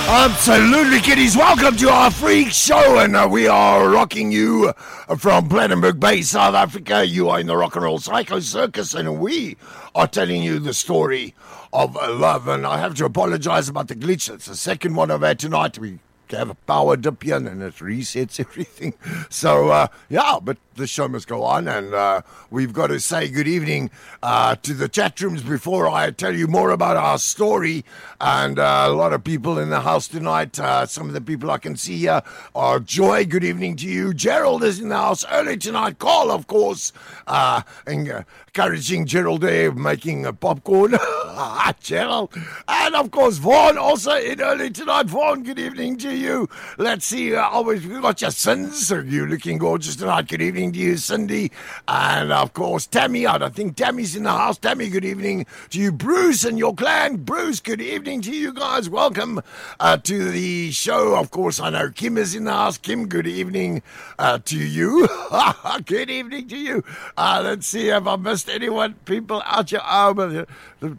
Absolutely, kiddies. Welcome to our freak show, and we are rocking you from Plettenberg Bay, South Africa. You are in the Rock and Roll Psycho Circus, and we are telling you the story of love. And I have to apologize about the glitch. It's the second one I've had tonight. We have a power dip here, and it resets everything. So, but the show must go on, and we've got to say good evening to the chat rooms before I tell you more about our story. And a lot of people in the house tonight. Some of the people I can see here are Joy. Good evening to you. Gerald is in the house early tonight. Carl, of course, encouraging Gerald there, making popcorn. Gerald. And, of course, Vaughn also in early tonight. Vaughn, good evening to you. Let's see. We've got your sins. So you're looking gorgeous tonight. Good evening to you, Cindy. And, of course, Tammy. I think Tammy's in the house. Tammy, good evening to you. Bruce and your clan. Bruce, good evening to you guys. Welcome to the show. Of course, I know Kim is in the house. Kim, good evening to you. Good evening to you. Let's see if I missed anyone. People out your arm.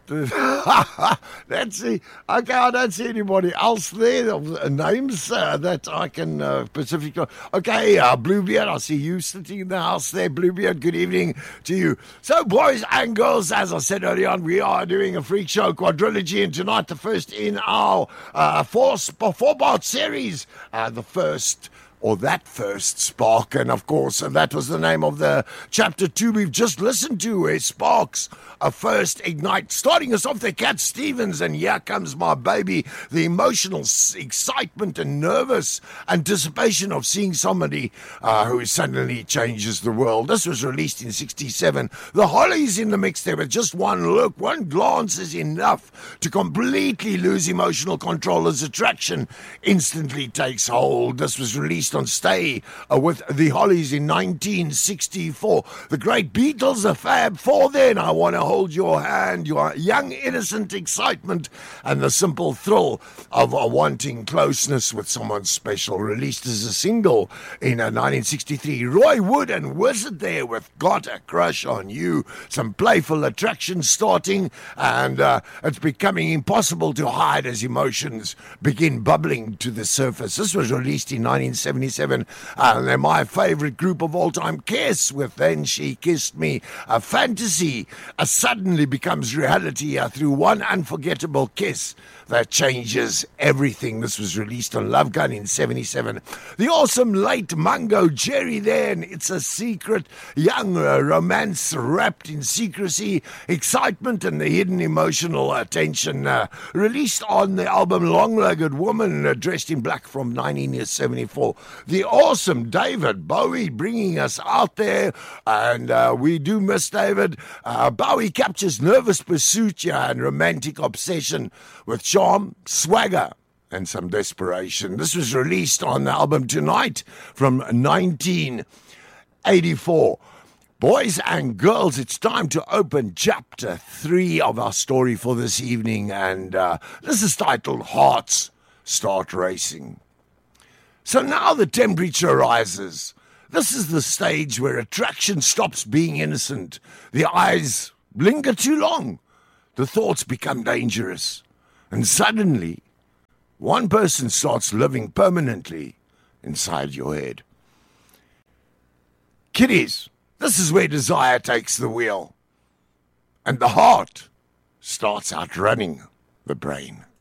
Let's see. Okay, I don't see anybody else there. Names that I can specifically. Okay, Bluebeard, I see you sitting in the house there. Bluebeard, good evening to you. So, boys and girls, as I said earlier on, we are doing a freak show quadrilogy, and tonight the first in our four-part series, the first spark. And of course, that was the name of the chapter 2 we've just listened to, where sparks first ignite. Starting us off, the Cat Stevens, and Here Comes My Baby, the emotional excitement and nervous anticipation of seeing somebody who suddenly changes the world. This was released in 1967. The Hollies in the mix there, with just one look, one glance is enough to completely lose emotional control as attraction instantly takes hold. This was released on Stay with the Hollies in 1964. The great Beatles, the Fab Four then, I Want to Hold Your Hand, your young innocent excitement and the simple thrill of wanting closeness with someone special, released as a single in 1963. Roy Wood and Wizard there with Got a Crush on You. Some playful attraction starting, and it's becoming impossible to hide as emotions begin bubbling to the surface. This was released in 1977. And they're my favorite group of all time, Kiss, with Then She Kissed Me. A fantasy suddenly becomes reality through one unforgettable kiss that changes everything. This was released on Love Gun in 1977. The awesome late Mungo Jerry then, It's a Secret, young romance wrapped in secrecy, excitement and the hidden emotional tension. Released on the album Long-Legged Woman, Dressed in Black from 1974. The awesome David Bowie bringing us out there, and we do miss David. Bowie captures nervous pursuit and romantic obsession with charm, swagger, and some desperation. This was released on the album Tonight from 1984. Boys and girls, it's time to open chapter 3 of our story for this evening, and this is titled Hearts Start Racing. So now the temperature rises. This is the stage where attraction stops being innocent. The eyes linger too long. The thoughts become dangerous. And suddenly, one person starts living permanently inside your head. Kiddies, this is where desire takes the wheel. And the heart starts outrunning the brain.